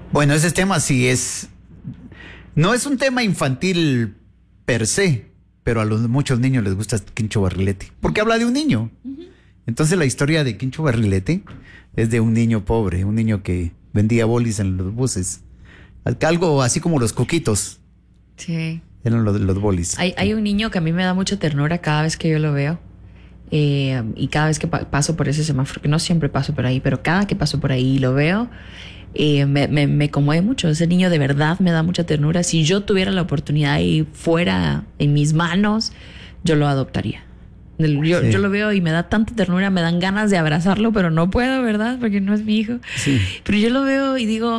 Bueno, ese tema sí es... No es un tema infantil per se, pero a muchos niños les gusta Quincho Barrilete, porque habla de un niño. Entonces la historia de Quincho Barrilete es de un niño pobre, un niño que vendía bolis en los buses. Algo así como los coquitos. Sí. Eran los bolis. Hay un niño que a mí me da mucha ternura cada vez que yo lo veo. Y cada vez que paso por ese semáforo, que no siempre paso por ahí, pero cada que paso por ahí y lo veo, me conmueve mucho. Ese niño de verdad me da mucha ternura. Si yo tuviera la oportunidad y fuera en mis manos, yo lo adoptaría. Yo lo veo y me da tanta ternura, me dan ganas de abrazarlo, pero no puedo, ¿verdad? Porque no es mi hijo. Sí. Pero yo lo veo y digo...